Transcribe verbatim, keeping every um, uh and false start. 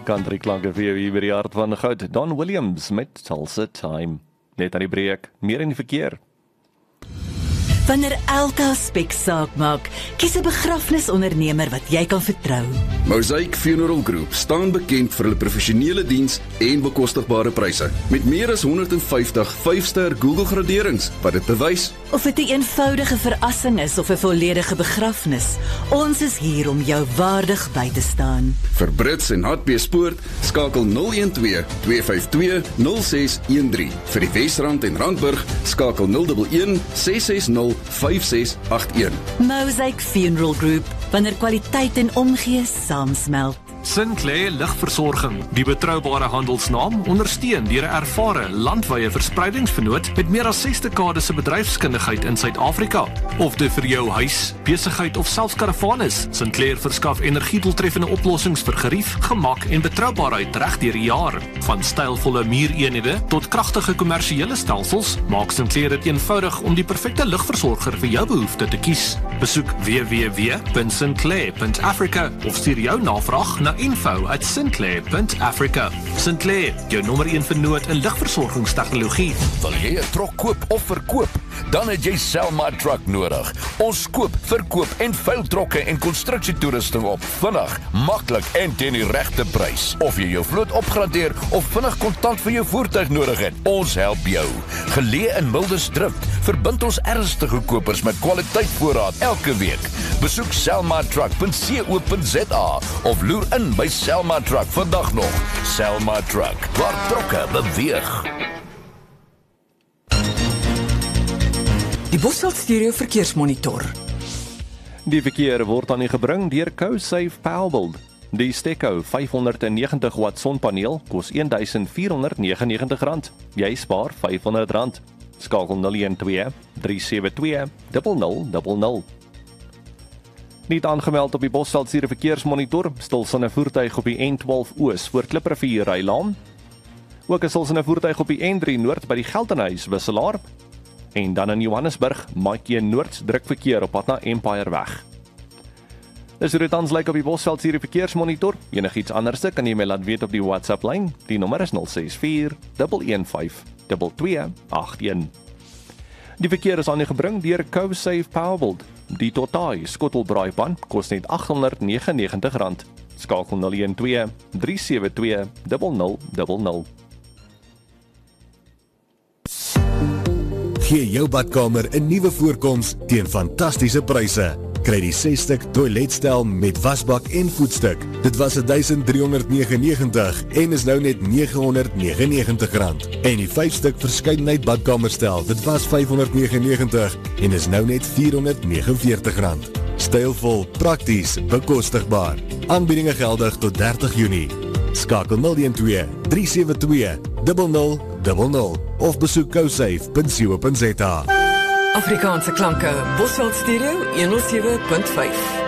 Country klanke vir jou hier by die hart van goud. Don Williams met Tulsa Time. Net aan die breek, meer in die verkeer. Wanneer elke aspek saak maak, kies 'n begrafnisondernemer wat jy kan vertrou. Mosaic Funeral Group staan bekend vir hulle professionele diens en bekostigbare pryse. Met meer as honderd en vyftig vyf-ster Google graderings wat dit bewys. Of dit 'n eenvoudige verrassing is of 'n volledige begrafnis, ons is hier om jou waardig by te staan. Vir Brits en Hartbeespoort, skakel nul een twee, twee vyf twee, nul ses een drie. Vir die Wesrand en Randburg, skakel nul een een, ses ses nul, vyf ses agt een. Mosaic Funeral Group, wanneer kwaliteit en omgee saamsmelt. Sinclair Ligversorging, die betroubare handelsnaam, ondersteun deur 'n ervare landwyse verspreidingsvernoot met meer as ses dekades se bedryfskundigheid in Suid-Afrika. Of dit vir jou huis, besigheid of selfs karavaan is, Sinclair verskaf energiedoeltreffende oplossings vir gerief, gemak en betroubaarheid reg deur die jaar. Van stylvolle muureenhede tot kragtige kommersiële stelsels, maak Sinclair dit eenvoudig om die perfekte ligversorger vir jou behoefte te kies. Besoek w w w punt sinclair punt africa of stuur jou navraag na info at sinclair punt africa. Sinclair, jou nommer een vernoot in ligversorgingstegnologie. Wil jy 'n trok koop of verkoop? Dan het jy Selma Truck nodig. Ons koop, verkoop en veil trokke en konstruksietoerusting op vinnig, maklik en teen die regte prys. Of jy jou vloot opgradeer of vinnig kontant vir jou voertuig nodig het, ons help jou. Geleë in Mildersdrift, verbind ons ernstige kopers met kwaliteit voorraad elke week. Besoek selma truck punt co punt za of loer in by Selma Truck vandag nog. Selma Truck, waar trokke beweeg. Die Bosveld Stereo Verkeersmonitor. Die verkeer word aan u gebring deur CoSafe Powerbuild. Die Steco vyfhonderdnegentig watt sonpaneel kos een duisend vierhonderd negenennegentig rand. Jy spaar vyfhonderd rand. Skakel nul een twee, drie sewe twee, nul nul nul nul. Niet aangemeld op die Bosveld Stereo Verkeersmonitor, stilstaande voertuig op die N twaalf Oos voor Klipprivier Rylaan. Ook 'n stilstaande voertuig op die N drie Noord by die Geldenhuys wisselaar. En dan in Johannesburg, maak jy Noord druk verkeer op pad na Empire weg. Dis hoe dit tans lyk op die Bosveld Stereo Verkeersmonitor. Enigiets anderste kan jy my laat weet op die WhatsApp lyn. Die nommer is nul ses vier, een een vyf, twee twee agt een. Die verkeer is aan u gebring deur CoSafe Powerbuild. Die Totai skottelbraaipan kos net agthonderdnegenennegentig rand. Skakel nul een twee, drie sewe twee, nul nul nul nul. Gee jou badkamer 'n nuwe voorkoms teen fantastiese pryse. Kry die ses stuk toiletstel met wasbak en voetstuk. Dit was duisend driehonderd negenennegentig en is nou net negenhonderd negenennegentig rand. En die vyf stuk verskeidenheid badkamerstel, dit was vyfhonderd negenennegentig en is nou net vierhonderd negenenveertig rand. Stylvol, prakties, bekostigbaar. Aanbiedinge geldig tot dertig Junie. Skakel nul een twee, drie sewe twee, nul nul nul nul of besoek cosafe punt co punt za. Afrikaanse klanke, Bosveld Stereo honderd sewe punt vyf.